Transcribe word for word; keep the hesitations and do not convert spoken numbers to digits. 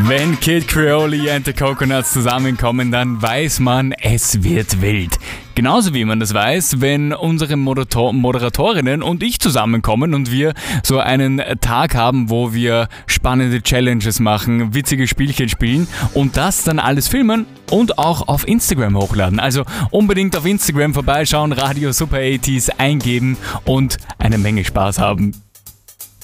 Wenn Kid Creole und die Coconuts zusammenkommen, dann weiß man, es wird wild. Genauso wie man das weiß, wenn unsere Moderator- Moderatorinnen und ich zusammenkommen und wir so einen Tag haben, wo wir spannende Challenges machen, witzige Spielchen spielen und das dann alles filmen und auch auf Instagram hochladen. Also unbedingt auf Instagram vorbeischauen, Radio Super achtzig eingeben und eine Menge Spaß haben.